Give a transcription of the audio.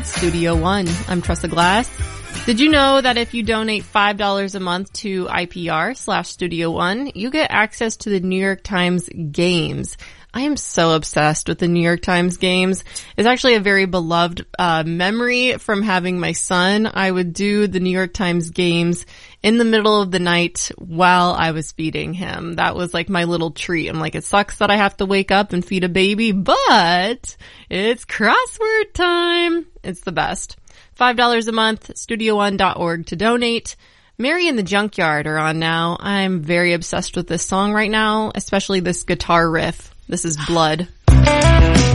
Studio One. I'm Tressa Glass. Did you know that if you donate $5 a month to IPR/Studio One, you get access to the New York Times Games? I am so obsessed with the New York Times Games. It's actually a very beloved memory from having my son. I would do the New York Times Games in the middle of the night while I was feeding him. That was like my little treat. I'm like, it sucks that I have to wake up and feed a baby, but it's crossword time. It's the best. $5 a month, studioone.org to donate. Mary and the Junkyard are on now. I'm very obsessed with this song right now, especially this guitar riff. This is Blood.